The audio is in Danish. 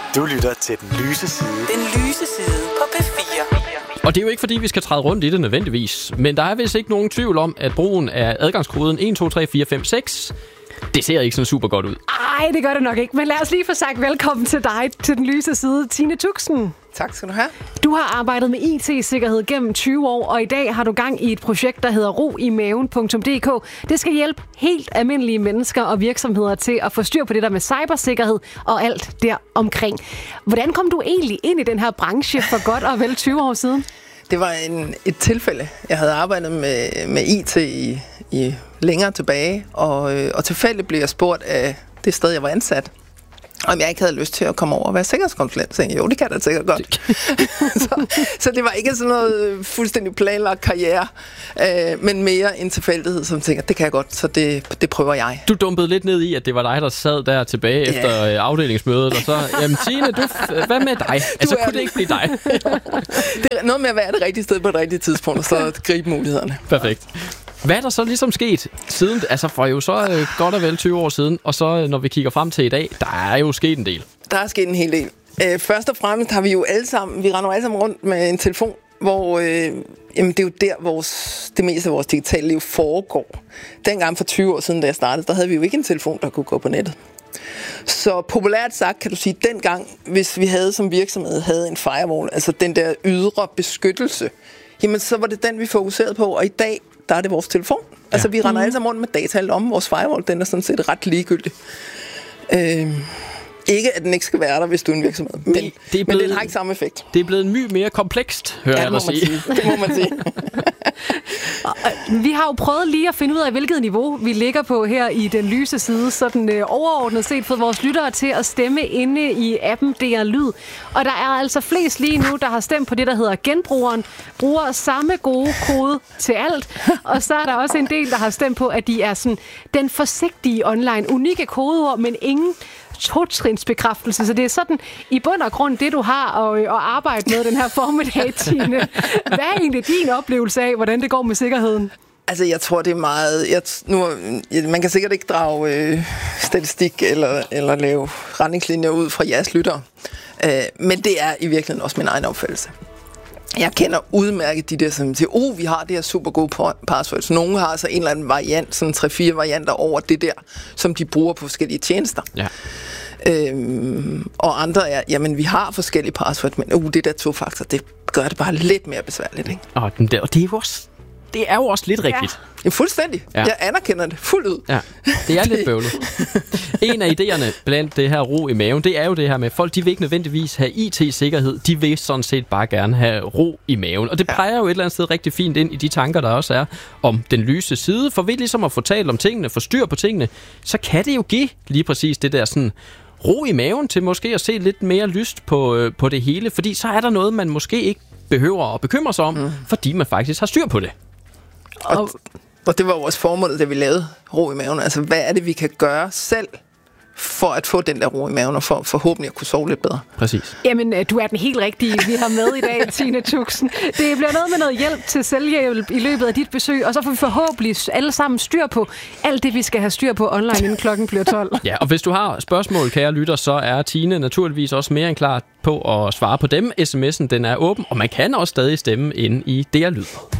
Du lytter til Den Lyse Side. Den lyse side på P4. Og det er jo ikke, fordi vi skal træde rundt i det nødvendigvis, men der er vist ikke nogen tvivl om, at brugen af adgangskoden 123456, det ser ikke sådan super godt ud. Ej, det gør det nok ikke. Men lad os lige få sagt velkommen til dig, til Den Lyse Side, Tine Tuxen. Tak skal du have. Du har arbejdet med IT-sikkerhed gennem 20 år, og i dag har du gang i et projekt, der hedder roimaven.dk. Det skal hjælpe helt almindelige mennesker og virksomheder til at få styr på det der med cybersikkerhed og alt der omkring. Hvordan kom du egentlig ind i den her branche for godt og vel 20 år siden? Det var et tilfælde. Jeg havde arbejdet med IT i længere tilbage, og tilfældigt blev jeg spurgt af det sted, jeg var ansat, om jeg ikke havde lyst til at komme over og være sikkerhedskonsulent. Så jo, det kan jeg da sikkert godt. så det var ikke sådan noget fuldstændig planlagt karriere, men mere en tilfældighed, som tænker, det kan jeg godt, så det prøver jeg. Du dumpede lidt ned i, at det var dig, der sad der tilbage efter afdelingsmødet, og så, jamen Tine, hvad med dig? Altså, kunne det ikke blive dig? Det er noget med at være det rigtige sted på det rigtige tidspunkt, og så gribe mulighederne. Perfekt. Hvad er der så ligesom sket siden, altså for jo så godt og vel 20 år siden, og så når vi kigger frem til i dag, der er jo sket en del. Der er sket en hel del. Først og fremmest har vi jo alle sammen, vi render alle sammen rundt med en telefon, hvor jamen det er jo der, det meste af vores digitale liv foregår. Dengang for 20 år siden, da jeg startede, der havde vi jo ikke en telefon, der kunne gå på nettet. Så populært sagt kan du sige, dengang, hvis vi havde som virksomhed havde en firewall, altså den der ydre beskyttelse, jamen så var det den, vi fokuserede på, og i dag, der er det vores telefon. Altså, vi render alle sammen rundt med data om vores firewall. Den er sådan set ret ligegyldig. Ikke, at den ikke skal være der, hvis du er en virksomhed. Men den har ikke samme effekt. Det er blevet en mere komplekst, hører jeg dig sige. Det må man sige. Vi har jo prøvet lige at finde ud af, hvilket niveau vi ligger på her i Den Lyse Side, sådan overordnet set fået vores lyttere til at stemme inde i appen DR Lyd. Og der er altså flest lige nu, der har stemt på det, der hedder genbrugeren, bruger samme gode kode til alt. Og så er der også en del, der har stemt på, at de er sådan den forsigtige online, unikke kodeord, men ingen totrinsbekræftelse. Så det er sådan i bund og grund det, du har at arbejde med den her formiddag, Tine. Hvad er egentlig din oplevelse af, hvordan det går med sikkerheden? Altså, jeg tror, det er meget... man kan sikkert ikke drage statistik eller lave retningslinjer ud fra jeres lyttere. Men det er i virkeligheden også min egen opfattelse. Jeg kender udmærket de der, som siger, vi har det her super gode passwords. Nogle har altså en eller anden variant, sådan 3-4 varianter over det der, som de bruger på forskellige tjenester. Ja. Og andre er, jamen vi har forskellige passwords, men det der tofaktor, det gør det bare lidt mere besværligt, ikke? Og det er jo også lidt rigtigt. Ja, fuldstændig. Ja. Jeg anerkender det fuldt ud. Ja, det er lidt bøvlet. En af idéerne blandt det her ro i maven, det er jo det her med, folk de vil ikke nødvendigvis have IT-sikkerhed, de vil sådan set bare gerne have ro i maven. Og det peger jo et eller andet sted rigtig fint ind i de tanker, der også er om den lyse side. For ved ligesom at få talt om tingene, få styr på tingene, så kan det jo give lige præcis det der sådan ro i maven til måske at se lidt mere lyst på det hele. Fordi så er der noget, man måske ikke behøver at bekymre sig om, fordi man faktisk har styr på det. Og det var vores formål, da vi lavede ro i maven. Altså, hvad er det, vi kan gøre selv for at få den der ro i maven, og for forhåbentlig at kunne sove lidt bedre? Præcis. Jamen, du er den helt rigtige, vi har med i dag, Tine Tuxen. Det bliver noget med noget hjælp til selvhjælp i løbet af dit besøg, og så får vi forhåbentlig alle sammen styr på alt det, vi skal have styr på online, inden klokken bliver 12. Ja, og hvis du har spørgsmål, kære lytter, så er Tine naturligvis også mere end klar på at svare på dem. SMS'en, den er åben, og man kan også stadig stemme inde i DR Lyd.